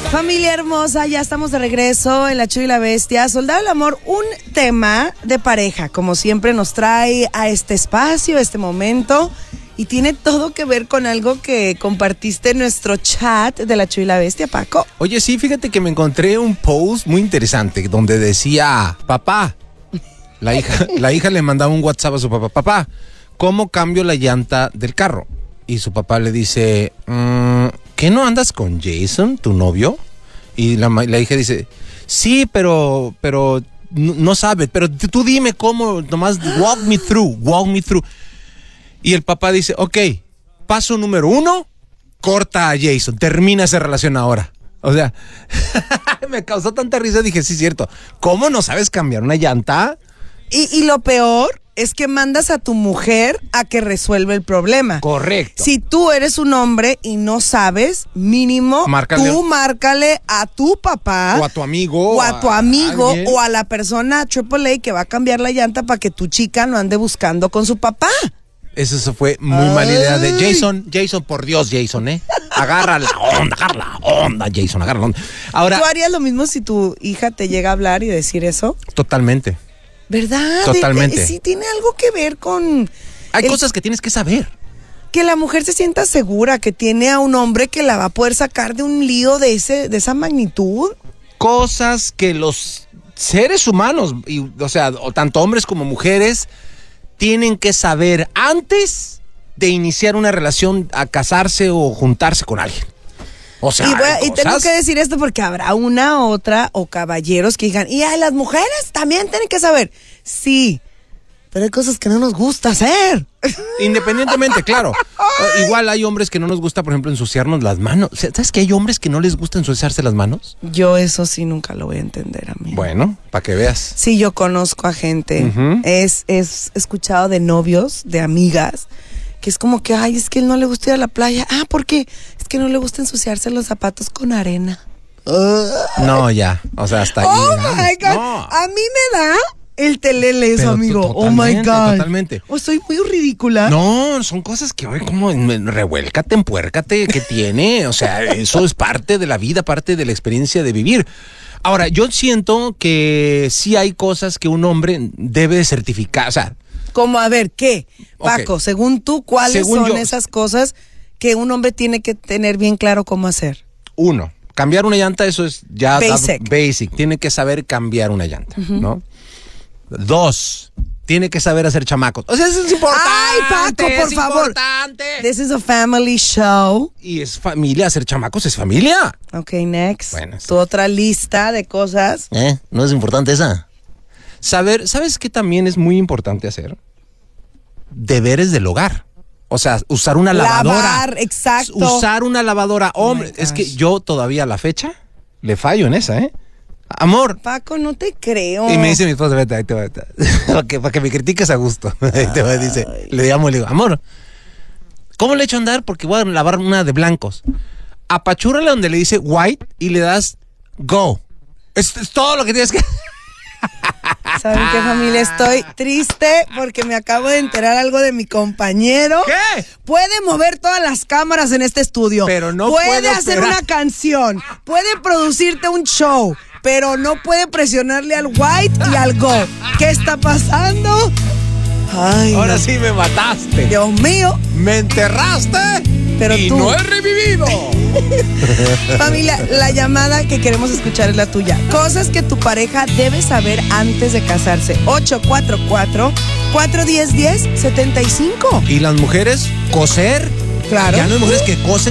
Familia hermosa, ya estamos de regreso en La Chuy y la Bestia. Soldado del Amor, un tema de pareja, como siempre nos trae a este espacio, este momento, y tiene todo que ver con algo que compartiste en nuestro chat de La Chuy y la Bestia, Paco. Oye, sí, fíjate que me encontré un post muy interesante donde decía, papá, la hija le mandaba un WhatsApp a su papá, papá, ¿cómo cambio la llanta del carro? Y su papá le dice, ¿qué no andas con Jason, tu novio? Y la hija dice, sí, pero no sabe, pero tú dime cómo, nomás walk me through. Y el papá dice, ok, paso número 1, corta a Jason, termina esa relación ahora. O sea, me causó tanta risa, dije, sí es cierto, ¿cómo no sabes cambiar una llanta? Y lo peor es que mandas a tu mujer a que resuelva el problema. Correcto. Si tú eres un hombre y no sabes, mínimo, tú márcale a tu papá. O a tu amigo. O a tu amigo o a la persona AAA que va a cambiar la llanta para que tu chica no ande buscando con su papá. Eso fue muy mala idea de Jason, por Dios, Jason, agarra la onda, Jason, agarra la onda. Ahora, ¿tú harías lo mismo si tu hija te llega a hablar y decir eso? Totalmente. ¿Verdad? Totalmente. Sí, tiene algo que ver con... Hay cosas que tienes que saber. Que la mujer se sienta segura, que tiene a un hombre que la va a poder sacar de un lío de esa magnitud. Cosas que los seres humanos, o sea, tanto hombres como mujeres, tienen que saber antes de iniciar una relación, a casarse o juntarse con alguien. O sea, y tengo que decir esto porque habrá una otra o caballeros que digan, y las mujeres también tienen que saber. Sí, pero hay cosas que no nos gusta hacer. Independientemente, claro. Igual hay hombres que no nos gusta, por ejemplo, ensuciarnos las manos. ¿Sabes que hay hombres que no les gusta ensuciarse las manos? Yo eso sí nunca lo voy a entender, amigo. Bueno, para que veas. Sí, yo conozco a gente. Es escuchado de novios, de amigas, que es como que, ay, es que él no le gusta ir a la playa. Ah, ¿por qué? Es que no le gusta ensuciarse los zapatos con arena. No, ya, o sea, hasta ahí. Oh my God, no. A mí me da el telele eso, amigo. Oh my God. Totalmente. Soy muy ridícula. No, son cosas que, oye, como revuélcate, empuércate, que tiene. O sea, eso es parte de la vida, parte de la experiencia de vivir. Ahora, yo siento que sí hay cosas que un hombre debe de certificar, o sea. Como, a ver, ¿qué? Paco, okay. Según tú, ¿cuáles son esas cosas que un hombre tiene que tener bien claro cómo hacer? 1, cambiar una llanta, eso es ya basic. Tiene que saber cambiar una llanta, ¿no? 2, tiene que saber hacer chamacos. O sea, eso es importante. Ay, Paco, por favor. Importante. This is a family show. Y es familia, hacer chamacos es familia. Ok, next. Bueno, tu otra lista de cosas. ¿No es importante esa? ¿Sabes qué también es muy importante hacer? Deberes del hogar. O sea, usar una lavadora. Lavar, exacto. Usar una lavadora. Hombre, es que yo todavía a la fecha le fallo en esa, Amor. Paco, no te creo. Y me dice mi esposa, vete, ahí te va. Para que me critiques a gusto. Ahí te va, dice. Le llamo y le digo, amor, ¿cómo le echo a andar? Porque voy a lavar una de blancos. Apachúrale donde le dice white y le das go. Es todo lo que tienes que... ¿Saben qué, familia? Estoy triste porque me acabo de enterar algo de mi compañero. ¿Qué? Puede mover todas las cámaras en este estudio. Pero no puede hacer una canción. Puede producirte un show. Pero no puede presionarle al white y al go. ¿Qué está pasando? Ay, ahora no. Sí me mataste. Dios mío. Me enterraste. Pero y tú no he revivido. Familia, la llamada que queremos escuchar es la tuya. Cosas que tu pareja debe saber antes de casarse. 844-410-1075. ¿Y las mujeres? ¿Coser? Claro. Ya no hay mujeres que cosen.